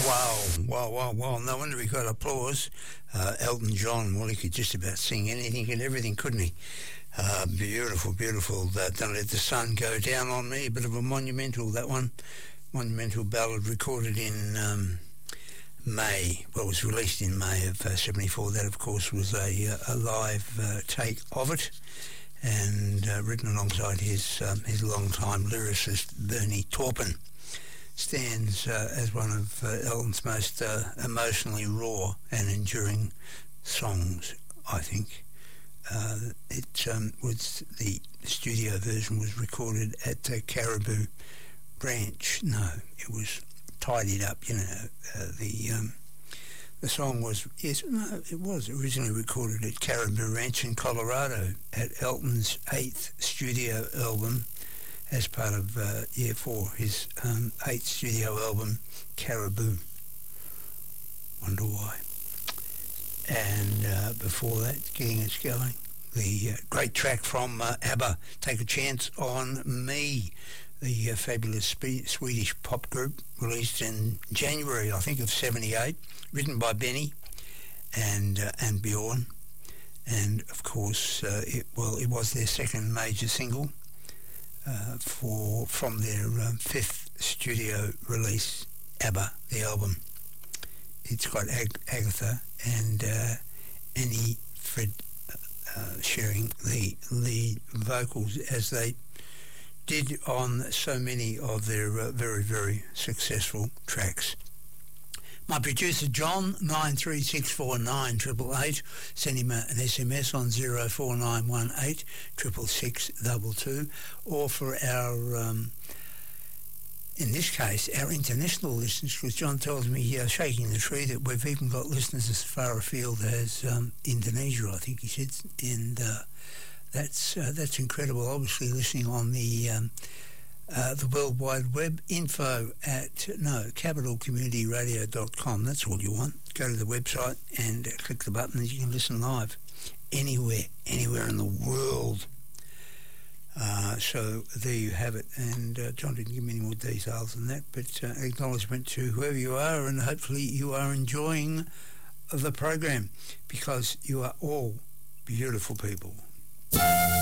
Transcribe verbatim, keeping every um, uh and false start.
Wow, wow, wow, wow. No wonder he got applause. Uh, Elton John, well, he could just about sing anything and everything, couldn't he? Uh, beautiful, beautiful. Uh, Don't Let the Sun Go Down on Me. A bit of a monumental, that one. Monumental ballad recorded in um, May. Well, it was released in May of uh, seventy-four. That, of course, was a, uh, a live uh, take of it, and uh, written alongside his um, his long-time lyricist, Bernie Taupin. Stands uh, as one of uh, Elton's most uh, emotionally raw and enduring songs, I think. Uh, it um, was the studio version was recorded at uh, Caribou Ranch. No, it was tidied up. You know, uh, the um, the song was yes, no, it was originally recorded at Caribou Ranch in Colorado at Elton's eighth studio album, as part of uh, year four, his um, eighth studio album, Caribou. Wonder why. And uh, before that, Getting Us Going, the uh, great track from uh, ABBA, Take a Chance on Me, the uh, fabulous Spe- Swedish pop group, released in January, I think, of seventy-eight, written by Benny and uh, and Bjorn. And, of course, uh, it, well, it was their second major single, Uh, for from their um, fifth studio release, ABBA, the album. It's got Ag- Agatha and uh, Annie Fred uh, sharing the lead vocals, as they did on so many of their uh, very, very successful tracks. My producer, John, nine three six four nine eight eight eight. Send him a, an S M S on zero four nine one eight six six six two two. Or for our, um, in this case, our international listeners, because John tells me, uh, shaking the tree, that we've even got listeners as far afield as um, Indonesia, I think he said. And uh, that's uh, that's incredible. Obviously listening on the... Um, Uh, the World Wide Web, info at, no, capital community radio dot com. That's all you want. Go to the website and uh, click the button and you can listen live anywhere, anywhere in the world. Uh, so there you have it. And uh, John didn't give me any more details than that, but uh, acknowledgement to whoever you are, and hopefully you are enjoying the program, because you are all beautiful people.